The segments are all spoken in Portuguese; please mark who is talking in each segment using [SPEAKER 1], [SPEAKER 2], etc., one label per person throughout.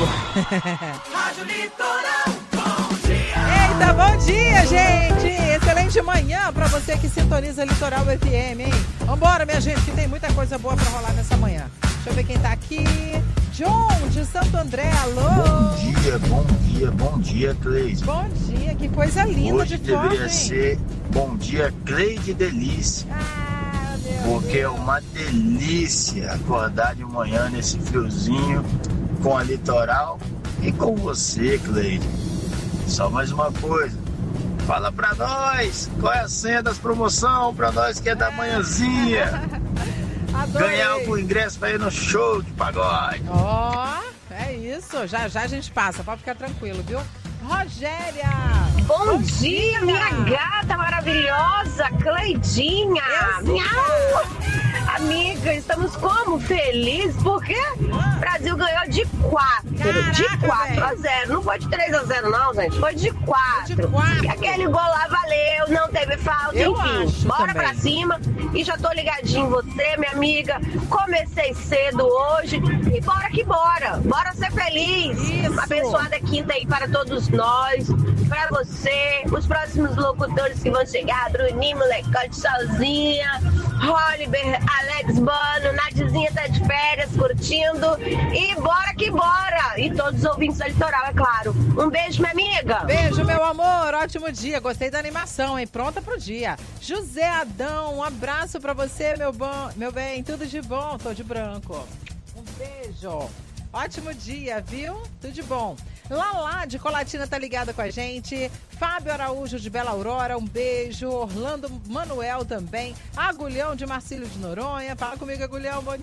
[SPEAKER 1] Rádio Litoral, bom dia.
[SPEAKER 2] Eita, bom dia, gente. Excelente manhã pra você que sintoniza Litoral FM, hein? Vambora, minha gente, que tem muita coisa boa pra rolar nessa manhã. Deixa eu ver quem tá aqui. John, de Santo André, alô.
[SPEAKER 3] Bom dia, Cleide.
[SPEAKER 2] Bom dia, que coisa linda.
[SPEAKER 3] Hoje
[SPEAKER 2] de foto,
[SPEAKER 3] deveria
[SPEAKER 2] hein?
[SPEAKER 3] ser bom dia, Cleide Delícia. Porque é uma delícia acordar de manhã nesse friozinho com a Litoral e com você, Cleide. Só mais uma coisa. Fala pra nós, qual é a senha das promoções pra nós que é da manhãzinha. Ganhar algum ingresso pra ir no show de pagode.
[SPEAKER 2] É isso, já a gente passa, pode ficar tranquilo, viu? Rogéria!
[SPEAKER 4] Bom dia, minha gata maravilhosa, Cleidinha! Miau! Amiga, estamos como? Felizes, porque o Brasil ganhou de 4. De 4-0. Não foi de 3-0 não, gente. Foi de 4. E aquele gol lá valeu, não teve falta, enfim. Bora pra cima. E já tô ligadinho em você, minha amiga. Comecei cedo hoje. E bora que bora. Bora ser feliz. Uma abençoada quinta aí para todos nós. Pra você, os próximos locutores que vão chegar. Bruninho, Molecante, Sozinha, Oliver, Alex Bano, Nadizinha tá de férias, curtindo. E bora que bora! E todos os ouvintes da Litoral, é claro. Um beijo, minha amiga!
[SPEAKER 2] Beijo, meu amor! Ótimo dia! Gostei da animação, hein? Pronta pro dia. José Adão, um abraço pra você, meu bem. Tudo de bom. Tô de branco. Um beijo. Ótimo dia, viu? Tudo de bom. Lala de Colatina tá ligada com a gente. Fábio Araújo de Bela Aurora, um beijo. Orlando Manuel também. Agulhão de Marcílio de Noronha. Fala comigo, Agulhão, bom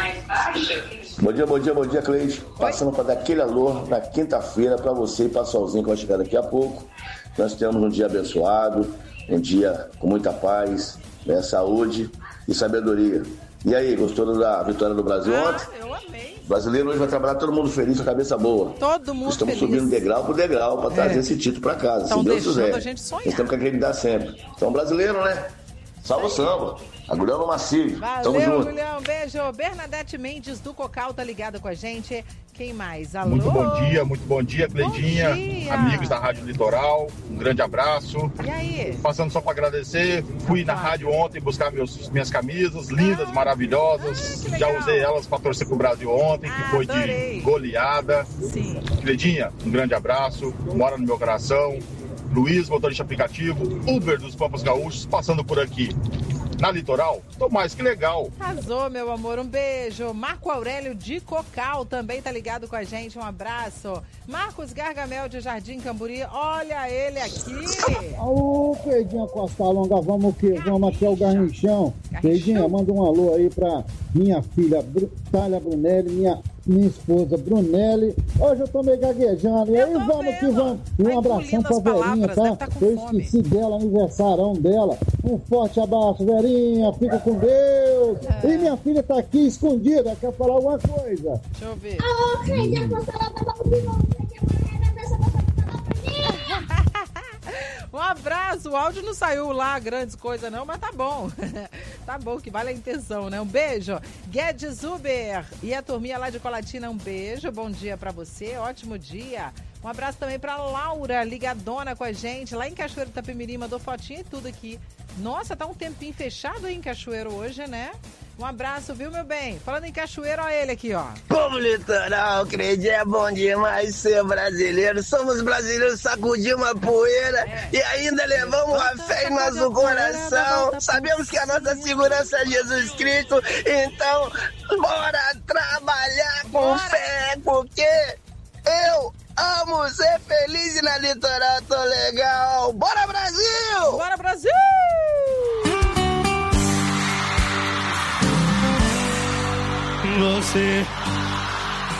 [SPEAKER 2] dia.
[SPEAKER 5] Bom dia, Cleide. Passando para dar aquele alô na quinta-feira para você e para o Solzinho que vai chegar daqui a pouco. Nós temos um dia abençoado, um dia com muita paz, né, saúde e sabedoria. E aí, gostou da vitória do Brasil ontem?
[SPEAKER 2] Eu amei.
[SPEAKER 5] O brasileiro hoje vai trabalhar todo mundo feliz, com a cabeça boa.
[SPEAKER 2] Todo mundo
[SPEAKER 5] Estamos
[SPEAKER 2] feliz.
[SPEAKER 5] subindo degrau por degrau para trazer esse título para casa,
[SPEAKER 2] Estão
[SPEAKER 5] se Deus
[SPEAKER 2] deixando
[SPEAKER 5] quiser.
[SPEAKER 2] a gente sonhar.
[SPEAKER 5] Nós temos que acreditar sempre. Então, brasileiro, né? Salva o samba. Agulhão no macio. Tamo
[SPEAKER 2] Valeu,
[SPEAKER 5] junto.
[SPEAKER 2] Agulhão. Beijo. Bernadette Mendes do Cocal tá ligado com a gente. Quem mais? Alô?
[SPEAKER 6] Muito bom dia, Cleidinha.
[SPEAKER 2] Bom dia.
[SPEAKER 6] Amigos da Rádio Litoral, um grande abraço.
[SPEAKER 2] E aí?
[SPEAKER 6] Passando só para agradecer, fui na rádio ontem buscar minhas camisas, lindas, maravilhosas. Já usei elas para torcer pro Brasil ontem, que foi
[SPEAKER 2] adorei.
[SPEAKER 6] de goleada.
[SPEAKER 2] Sim.
[SPEAKER 6] Cleidinha, um grande abraço, mora no meu coração. Luiz, motorista aplicativo, Uber dos Pampas Gaúchos, passando por aqui. Na Litoral, tô mais que legal.
[SPEAKER 2] Arrasou, meu amor. Um beijo. Marco Aurélio de Cocal também tá ligado com a gente. Um abraço. Marcos Gargamel de Jardim Camburi. Olha ele aqui.
[SPEAKER 7] Alô, Cleidinha Costa Longa, vamos que vamos aqui ao Garrinchão. Cleidinha, manda um alô aí pra minha filha Thalia Brunelli, minha esposa Brunelli. Hoje eu tô meio gaguejando. E aí vamos que vamos. Um abração pra Verinha, tá? Eu esqueci dela, aniversarão dela. Um forte abraço, Verinha. Fica com Deus. E minha filha tá aqui escondida. Quer falar alguma coisa?
[SPEAKER 2] Deixa eu ver.
[SPEAKER 8] Alô, Cleidinha Costa Longa,
[SPEAKER 2] Um abraço, o áudio não saiu lá grandes coisas não, mas tá bom. Tá bom, que vale a intenção, né? Um beijo. Guedes Uber e a turminha lá de Colatina, um beijo, bom dia pra você, ótimo dia. Um abraço também pra Laura, ligadona com a gente, lá em Cachoeiro Itapemirim, mandou fotinha e tudo aqui. Nossa, tá um tempinho fechado aí em Cachoeiro hoje, né? Um abraço, viu, meu bem? Falando em Cachoeiro, ó ele aqui, ó.
[SPEAKER 9] Como Litoral, Cleide, é bom demais ser brasileiro. Somos brasileiros, sacudimos a poeira e ainda levamos a fé em nosso coração. Sabemos que a nossa segurança é Jesus Cristo, então bora trabalhar com fé, porque eu amo ser feliz e na Litoral tô legal. Bora, Brasil!
[SPEAKER 2] Bora, Brasil!
[SPEAKER 1] Você